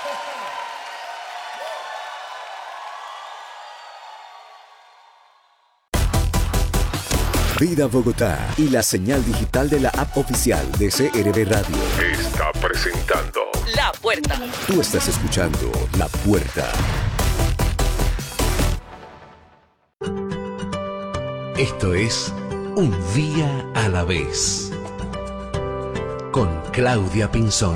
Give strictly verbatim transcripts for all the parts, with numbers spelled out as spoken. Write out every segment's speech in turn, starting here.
Vida Bogotá y la señal digital de la app oficial de C R V Radio está presentando La Puerta. Tú estás escuchando La Puerta. Esto es Un Día a la Vez con Claudia Pinzón.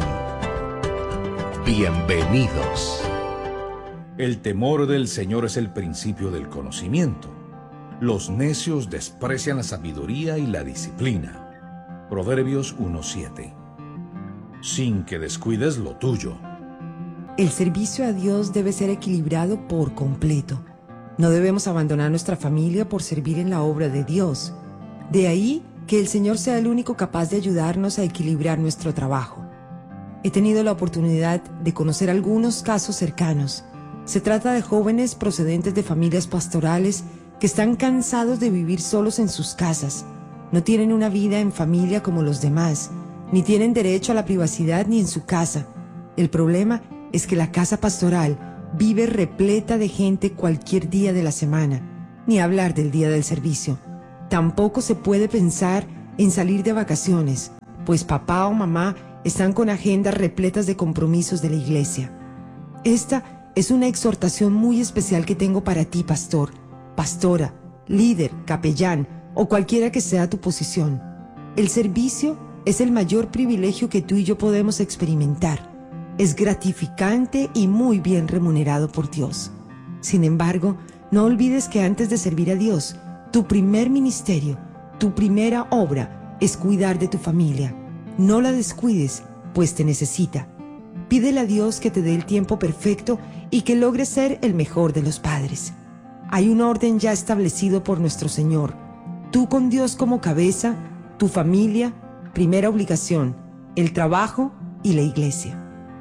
Bienvenidos. El temor del Señor es el principio del conocimiento. Los necios desprecian la sabiduría y la disciplina. Proverbios uno siete. Sin que descuides lo tuyo. El servicio a Dios debe ser equilibrado por completo. No debemos abandonar nuestra familia por servir en la obra de Dios. De ahí que el Señor sea el único capaz de ayudarnos a equilibrar nuestro trabajo. He tenido la oportunidad de conocer algunos casos cercanos. Se trata de jóvenes procedentes de familias pastorales que están cansados de vivir solos en sus casas. No tienen una vida en familia como los demás, ni tienen derecho a la privacidad ni en su casa. El problema es que la casa pastoral vive repleta de gente cualquier día de la semana, ni hablar del día del servicio. Tampoco se puede pensar en salir de vacaciones, pues papá o mamá están con agendas repletas de compromisos de la iglesia. Esta es una exhortación muy especial que tengo para ti, pastor, pastora, líder, capellán o cualquiera que sea tu posición. El servicio es el mayor privilegio que tú y yo podemos experimentar. Es gratificante y muy bien remunerado por Dios. Sin embargo, no olvides que antes de servir a Dios, tu primer ministerio, tu primera obra es cuidar de tu familia. No la descuides, pues te necesita. Pídele a Dios que te dé el tiempo perfecto y que logres ser el mejor de los padres. Hay un orden ya establecido por nuestro Señor. Tú con Dios como cabeza, tu familia, primera obligación, el trabajo y la iglesia.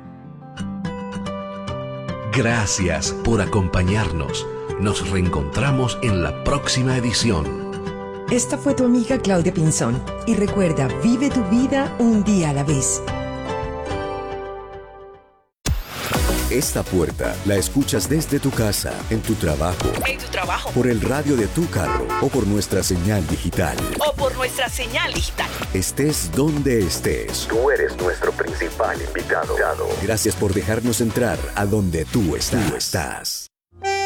Gracias por acompañarnos. Nos reencontramos en la próxima edición. Esta fue tu amiga Claudia Pinzón. Y recuerda, vive tu vida un día a la vez. Esta puerta la escuchas desde tu casa, en tu trabajo, En tu trabajo. por el radio de tu carro o por nuestra señal digital. O por nuestra señal digital. Estés donde estés, tú eres nuestro principal invitado. Gracias por dejarnos entrar a donde tú estás. Tú estás.